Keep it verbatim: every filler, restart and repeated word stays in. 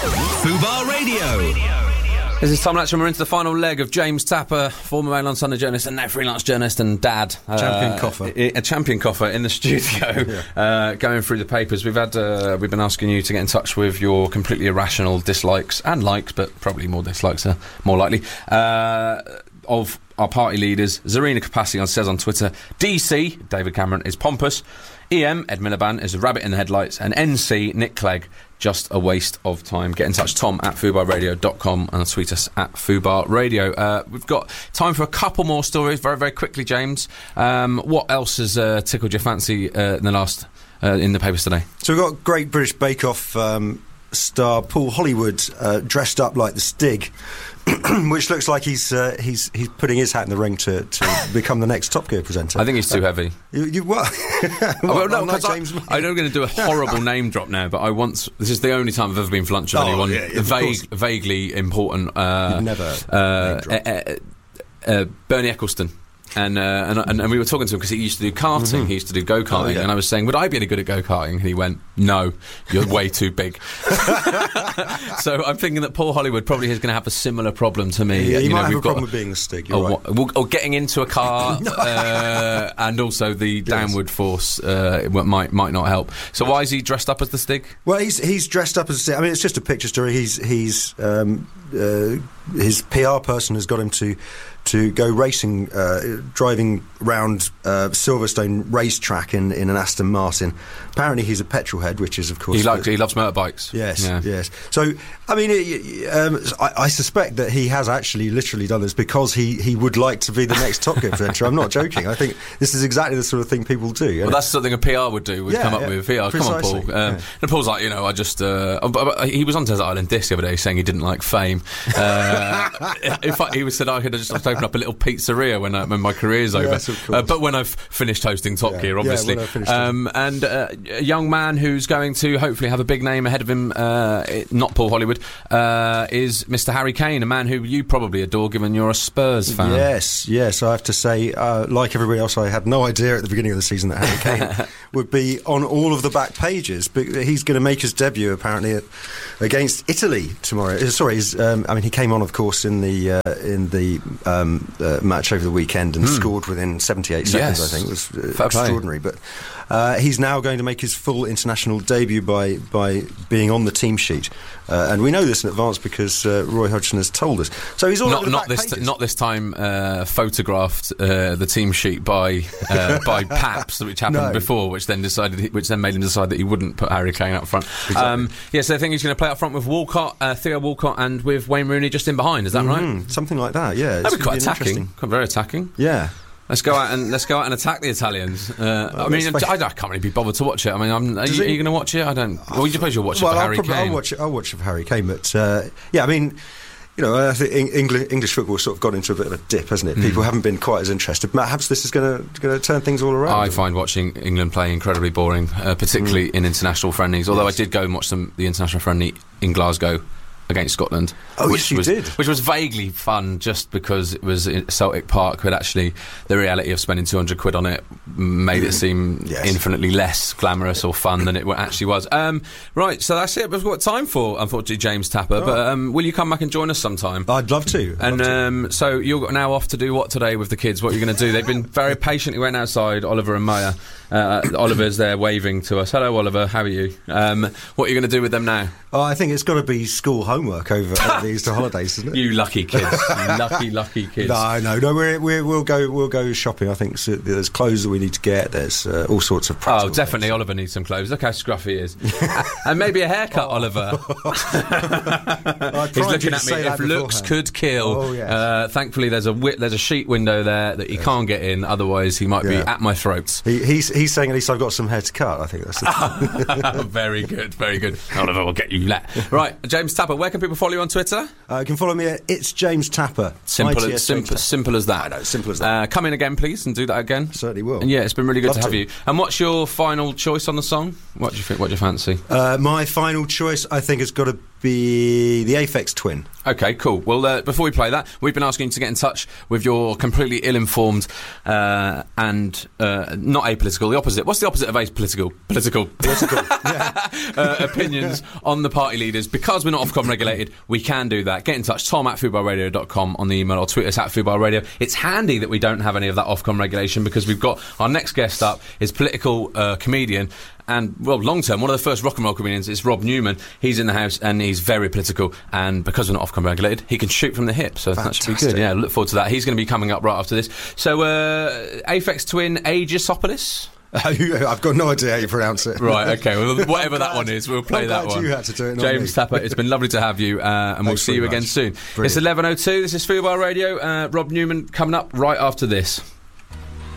Fubar Radio. This is Tom Latcham. We're into the final leg of James Tapper, former Mail on Sunday journalist and now freelance journalist and dad. Champion uh, coffer. A, a champion coffer in the studio, yeah. uh, going through the papers. We've had, uh, we've been asking you to get in touch with your completely irrational dislikes and likes, but probably more dislikes are more likely, uh, of our party leaders. Zarina Kapasi says on Twitter, D C, David Cameron, is pompous. E M, Ed Miliband, is a rabbit in the headlights. And N C, Nick Clegg, just a waste of time. Get in touch, Tom at fubar radio dot com, and tweet us at Fubar Radio. Uh, we've got time for a couple more stories, very, very quickly, James. Um, what else has uh, tickled your fancy uh, in the last, uh, in the papers today? So we've got Great British Bake Off um, star Paul Hollywood uh, dressed up like the Stig, which looks like he's uh, he's he's putting his hat in the ring to, to become the next Top Gear presenter. I think he's too uh, heavy. You, you what? what well, no, like I, I know I'm going to do a horrible name drop now, but I once. This is the only time I've ever been for lunch with oh, anyone yeah, yeah, vague, vaguely important. Uh, You've never uh, uh, uh, uh, Bernie Eccleston. And, uh, and and we were talking to him because he used to do karting. Mm-hmm. He used to do go-karting, oh, yeah. and I was saying, would I be any good at go-karting? And he went, no, you're way too big. So I'm thinking that Paul Hollywood probably is going to have a similar problem to me. Yeah, he you might know, have we've a problem got with being the Stig, you're or, right. or, or getting into a car, no. uh, and also the yes. downward force uh, might might not help. So why is he dressed up as the Stig? Well, he's he's dressed up as a Stig. I mean, it's just a picture story. He's he's um, uh, his P R person has got him to. to go racing, uh, driving round uh, Silverstone racetrack in, in an Aston Martin. Apparently he's a petrol head, which is, of course... He, likes, he loves motorbikes. Yes, yeah. yes. So, I mean, it, um, I, I suspect that he has actually literally done this because he, he would like to be the next Top Gear presenter. I'm not joking. I think this is exactly the sort of thing people do. Well, that's something a P R would do, would yeah, come up yeah, with. P R, precisely, come on, Paul. Um, yeah. And Paul's like, you know, I just... Uh, he was on Desert Island Disc the other day saying he didn't like fame. Uh, in fact, he said I could just open up a little pizza when, I, when my career's over, yes, of uh, but when I've finished hosting Top yeah. Gear, obviously. Yeah, um, and uh, a young man who's going to hopefully have a big name ahead of him, uh, not Paul Hollywood, uh, is Mister Harry Kane, a man who you probably adore given you're a Spurs fan. Yes, yes, I have to say, uh, like everybody else, I had no idea at the beginning of the season that Harry Kane would be on all of the back pages, but he's going to make his debut apparently at, against Italy tomorrow. Uh, sorry, um, I mean, he came on, of course, in the, uh, in the um, uh, match over the weekend and mm. scored within seventy-eight seconds, yes. I think. It was uh, extraordinary. But uh, he's now going to make his full international debut by by being on the team sheet. Uh, and we know this in advance because uh, Roy Hodgson has told us. So he's all not, over the not back this pages. T- not this time uh, photographed uh, the team sheet by uh, by Paps, which happened no. before, which then decided he, which then made him decide that he wouldn't put Harry Kane up front. Exactly. Um, yes, I think he's going to play up front with Walcott, uh, Theo Walcott, and with Wayne Rooney just in behind. Is that mm-hmm. right? Something like that. Yeah, that'd be quite attacking. Quite very attacking. Yeah. Let's go out and let's go out and attack the Italians. Uh, well, I mean, I, I can't really be bothered to watch it. I mean, I'm, are, you, are you going to watch it? I don't. Well, you suppose you'll watch well, it for I'll Harry probably, Kane. I'll watch it. I'll watch it for Harry Kane. But uh, yeah, I mean, you know, I think English, English football sort of got into a bit of a dip, hasn't it? Mm. People haven't been quite as interested. Perhaps this is going to going to turn things all around. I find watching England play incredibly boring, uh, particularly mm. in international friendlies. Although yes. I did go and watch some the international friendly in Glasgow against Scotland. Oh, which yes, you was, did. Which was vaguely fun just because it was in Celtic Park, but actually the reality of spending two hundred quid on it made it seem yes. infinitely less glamorous or fun than it actually was. Um, right, so that's it. We've got time for, unfortunately, James Tapper. Oh. But um, will you come back and join us sometime? I'd love to. I'd and love to. Um, so you're now off to do what today with the kids? What are you going to do? They've been very patiently waiting outside, Oliver and Maya. Uh, Oliver's there waving to us. Hello, Oliver. How are you? Um, what are you going to do with them now? Oh, I think it's got to be school homework over, over the Easter holidays, isn't it? You lucky kids. You lucky, lucky kids. No, no, no. We're, we're, we'll go. We'll go shopping. I think so, there's clothes that we need to get. There's uh, all sorts of. Oh, definitely. Things. Oliver needs some clothes. Look how scruffy he is, and maybe a haircut, oh. Oliver. He's looking at me. If looks could kill. Oh, yes. uh, thankfully, there's a wi- there's a sheet window there that he yes. can't get in. Otherwise, he might yeah. be at my throat. He, he's he's saying at least I've got some hair to cut. I think that's. The very good, very good. Oliver will get you let. Right, James Tapper. Where can people follow you on Twitter? Uh, you can follow me at It's James Tapper. Simple, as, simple, simple as that. I know, simple as that. Uh, come in again, please, and do that again. Certainly will. And yeah, it's been really good Love to have to. you. And what's your final choice on the song? What do you think? What do you fancy? Uh, my final choice, I think, has got to be the Aphex Twin. Okay, cool. Well, uh, before we play that, we've been asking you to get in touch with your completely ill-informed uh, and uh, not apolitical, the opposite. What's the opposite of apolitical? Political. Political, yeah. uh, opinions on the party leaders. Because we're not Ofcom regulated, we can do that. Get in touch, tom at football radio dot com on the email, or tweet us at football radio. It's handy that we don't have any of that Ofcom regulation, because we've got our next guest up is political uh, comedian and, well, long term, one of the first rock and roll comedians is Rob Newman. He's in the house and he's very political, and because we're not Ofcom regulated, he can shoot from the hip, so Fantastic. that should be good. Yeah, look forward to that. He's going to be coming up right after this. So, uh, Aphex Twin Aegisopolis? I've got no idea how you pronounce it. Right, okay, well, whatever that one is, we'll play I'm that glad one. you had to do it, not James me. Tapper, it's been lovely to have you, uh, and Thanks we'll see you very again much. soon. Brilliant. It's eleven oh two, this is Fubar Radio, uh, Rob Newman coming up right after this.